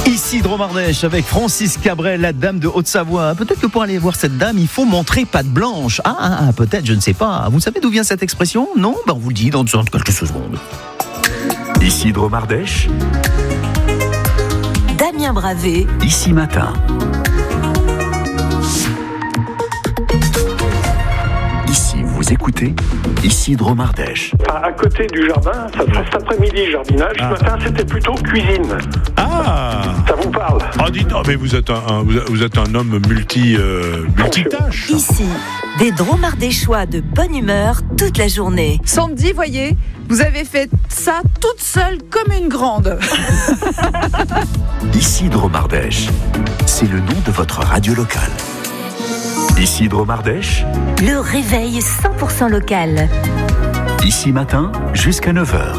Ici Dromardèche avec Francis Cabrel, la dame de Haute-Savoie. Peut-être que pour aller voir cette dame, il faut montrer patte blanche. Peut-être, je ne sais pas. Vous savez d'où vient cette expression ? Non ? On vous le dit dans quelques secondes. Ici Dromardèche. Damien Bravé. Ici Matin. Ici vous écoutez. Ici Dromardèche. À côté du jardin, ça serait cet après-midi jardinage. Ce matin, c'était plutôt cuisine. Ça vous parle ? Dites, mais vous êtes un homme multitâche. Ici, des Dromardéchois de bonne humeur toute la journée. Sandy, voyez, vous avez fait ça toute seule comme une grande. Ici Dromardèche. C'est le nom de votre radio locale. Ici Dromardèche. Le réveil 100% local. Ici Matin, jusqu'à 9h.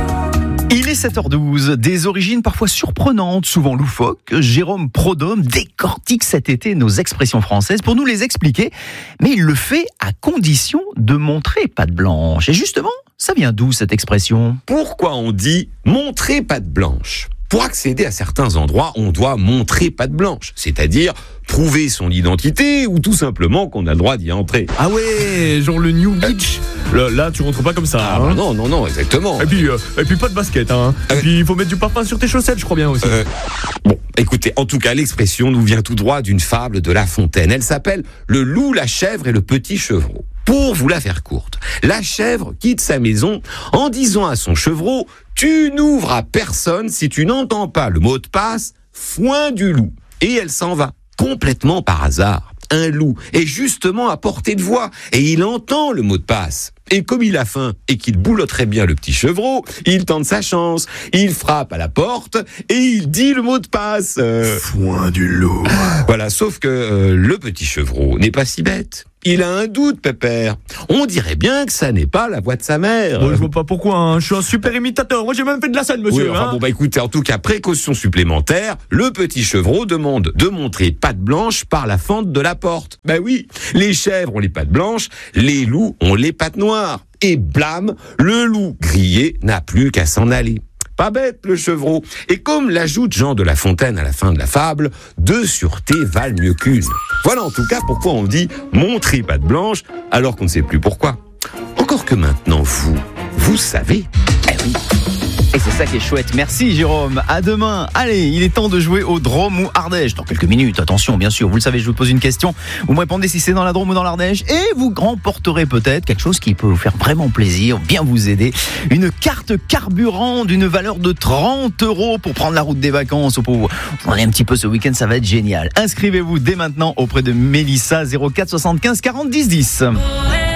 Il est 7h12, des origines parfois surprenantes, souvent loufoques. Jérôme Prodhomme décortique cet été nos expressions françaises pour nous les expliquer, mais il le fait à condition de montrer patte blanche. Et justement, ça vient d'où cette expression ? Pourquoi on dit montrer patte blanche ? Pour accéder à certains endroits, on doit montrer patte blanche, c'est-à-dire prouver son identité ou tout simplement qu'on a le droit d'y entrer. Ah ouais, genre le New Beach. Là, tu rentres pas comme ça. Non, exactement. Et puis pas de basket, hein. Et puis il faut mettre du parfum sur tes chaussettes, je crois bien aussi. Bon, écoutez, en tout cas, l'expression nous vient tout droit d'une fable de La Fontaine. Elle s'appelle « Le loup, la chèvre et le petit chevreau ». Pour vous la faire courte, la chèvre quitte sa maison en disant à son chevreau « Tu n'ouvres à personne si tu n'entends pas le mot de passe « foin du loup ». Et elle s'en va, complètement par hasard. Un loup est justement à portée de voix et il entend le mot de passe. Et comme il a faim et qu'il boulotterait bien le petit chevreau, il tente sa chance. Il frappe à la porte et il dit le mot de passe. Foin du loup. Voilà, sauf que le petit chevreau n'est pas si bête. Il a un doute, pépère. On dirait bien que ça n'est pas la voix de sa mère. Je vois pas pourquoi, hein. Je suis un super imitateur. Moi, j'ai même fait de la scène, monsieur. Écoutez, en tout cas, précaution supplémentaire, le petit chevreau demande de montrer patte blanche par la fente de la porte. Oui, les chèvres ont les pattes blanches, les loups ont les pattes noires. Et blâme, le loup grillé n'a plus qu'à s'en aller. Pas bête, le chevreau. Et comme l'ajoute Jean de La Fontaine à la fin de la fable, 2 sûretés valent mieux qu'une. Voilà en tout cas pourquoi on dit montrer patte blanche alors qu'on ne sait plus pourquoi. Encore que maintenant, vous savez. Oui. Et c'est ça qui est chouette. Merci Jérôme. À demain. Allez, il est temps de jouer au Drôme ou Ardèche. Dans quelques minutes, attention, bien sûr. Vous le savez, je vous pose une question. Vous me répondez si c'est dans la Drôme ou dans l'Ardèche. Et vous remporterez peut-être quelque chose qui peut vous faire vraiment plaisir, bien vous aider. Une carte carburant d'une valeur de 30 € pour prendre la route des vacances. Ou pour on est un petit peu ce week-end, ça va être génial. Inscrivez-vous dès maintenant auprès de Mélissa 04 75 40 10 10.